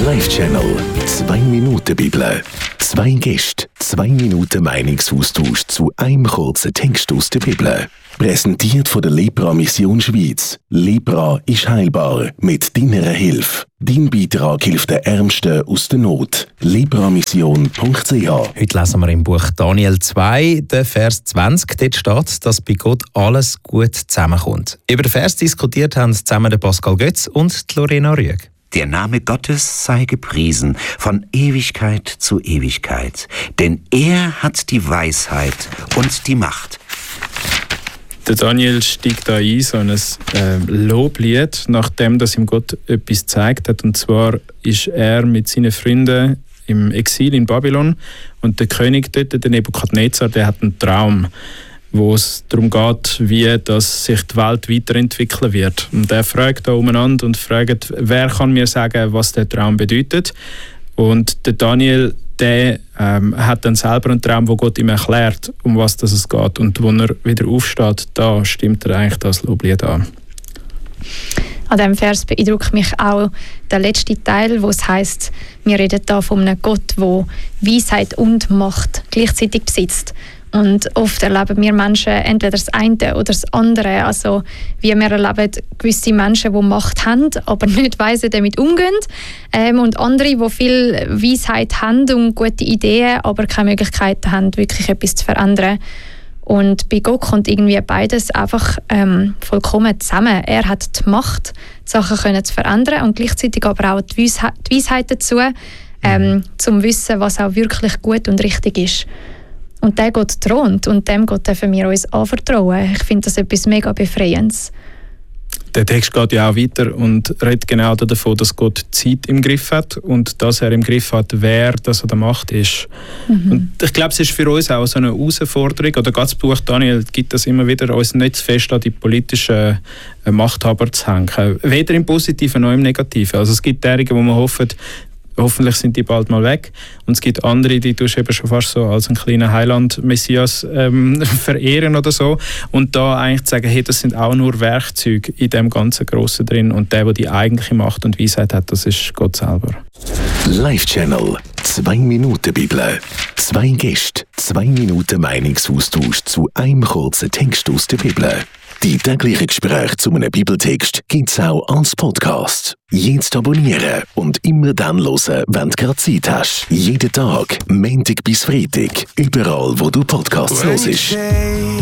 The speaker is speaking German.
Live-Channel 2 Minuten Bibel. 2 Gäste, 2 Minuten Meinungsaustausch zu einem kurzen Text aus der Bibel. Präsentiert von der Lepra Mission Schweiz. Lepra ist heilbar mit deiner Hilfe. Dein Beitrag hilft den Ärmsten aus der Not. lepramission.ch. Heute lesen wir im Buch Daniel 2, den Vers 20. Dort steht, dass bei Gott alles gut zusammenkommt. Über den Vers diskutiert haben zusammen der Pascal Götz und die Lorena Rüegg. Der Name Gottes sei gepriesen von Ewigkeit zu Ewigkeit, denn er hat die Weisheit und die Macht. Der Daniel steigt da ein, so ein Loblied, nachdem dass ihm Gott etwas gezeigt hat. Und zwar ist er mit seinen Freunden im Exil in Babylon und der König dort, der Nebukadnezar, der hat einen Traum, wo es darum geht, wie dass sich die Welt weiterentwickeln wird. Und er fragt da umeinander und fragt, wer kann mir sagen, was der Traum bedeutet. Und der Daniel, der hat dann selber einen Traum, wo Gott ihm erklärt, um was das es geht. Und als er wieder aufsteht, da stimmt er eigentlich das Loblied an. An diesem Vers beeindruckt mich auch der letzte Teil, wo es heisst, wir reden hier von einem Gott, der Weisheit und Macht gleichzeitig besitzt. Und oft erleben wir Menschen entweder das eine oder das andere. Also wie wir erleben gewisse Menschen, die Macht haben, aber nicht weise damit umgehen. Und andere, die viel Weisheit haben und gute Ideen, aber keine Möglichkeiten haben, wirklich etwas zu verändern. Und bei Gott kommt irgendwie beides einfach vollkommen zusammen. Er hat die Macht, die Sachen zu verändern und gleichzeitig aber auch die Weisheit dazu, zum Wissen, was auch wirklich gut und richtig ist. Und der Gott thront und dem Gott dürfen wir uns anvertrauen. Ich finde das etwas mega Befreiendes. Der Text geht ja auch weiter und redet genau davon, dass Gott Zeit im Griff hat und dass er im Griff hat, wer das an der Macht ist. Und ich glaube, es ist für uns auch so eine Herausforderung, oder das Buch Daniel gibt das immer wieder, uns nicht zu fest an die politischen Machthaber zu hängen. Weder im Positiven noch im Negativen. Also es gibt derige, wo man hofft, hoffentlich sind die bald mal weg. Und es gibt andere, die du eben schon fast so als einen kleinen Heiland-Messias verehren oder so. Und da eigentlich zu sagen, hey, das sind auch nur Werkzeuge in dem ganzen Grossen drin. Und der die eigentliche Macht und Weisheit hat, das ist Gott selber. Live-Channel 2 Minuten Bibel. 2 Gäste, 2 Minuten Meinungsaustausch zu einem kurzen Text aus der Bibel. Die täglichen Gespräche zu einem Bibeltext gibt es auch als Podcast. Jetzt abonnieren und immer dann hören, wenn du gerade Zeit hast. Jeden Tag, Montag bis Freitag, überall, wo du Podcasts hörst.